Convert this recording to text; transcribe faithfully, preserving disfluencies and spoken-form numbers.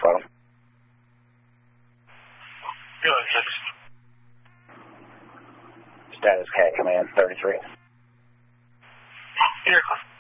photo. Good, six. Status Cat Command thirty-three. Here.